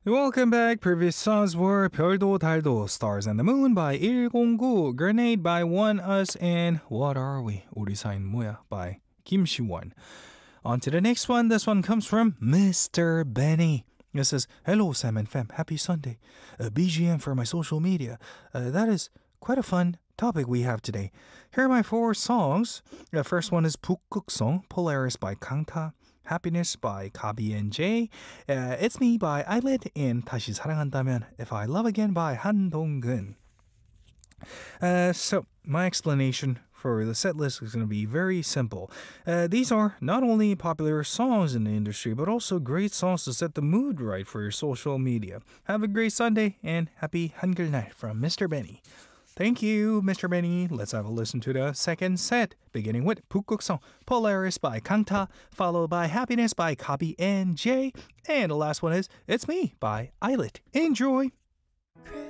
Welcome back. Previous songs were 별도 달도, Stars and the Moon by 109, Grenade by One Us, and What Are We? 우리 사이는 뭐야? by Kim Siwon. On to the next one. This one comes from Mr. Benny. It says, Hello, Sam and Fam. Happy Sunday. A BGM for my social media. That is quite a fun topic we have today. Here are my 4 songs. The first one is 북극성, Polaris by Kangta. Happiness by Kabi and J. It's Me by Eyelid, and 다시 사랑한다면 If I Love Again by Han Dong-gun. So my explanation for the set list is going to be very simple. These are not only popular songs in the industry, but also great songs to set the mood right for your social media. Have a great Sunday, and happy Hangul night from Mr. Benny. Thank you, Mr. Benny. Let's have a listen to the second set, beginning with 북극성, Polaris by Kangta, followed by Happiness by Kabi and J, and the last one is It's Me by Eyelid. Enjoy!